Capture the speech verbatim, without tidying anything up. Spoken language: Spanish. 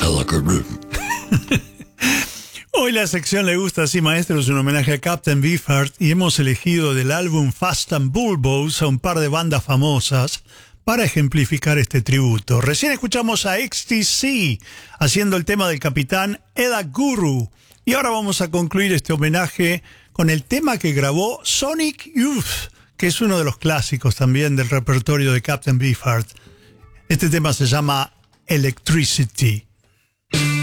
Hoy la sección Le Gusta Así, Maestro, es un homenaje a Captain Beefheart y hemos elegido del álbum Fast and Bulbous a un par de bandas famosas para ejemplificar este tributo. Recién escuchamos a X T C haciendo el tema del capitán Eda Guru y ahora vamos a concluir este homenaje con el tema que grabó Sonic Youth, que es uno de los clásicos también del repertorio de Captain Beefheart. Este tema se llama Electricity.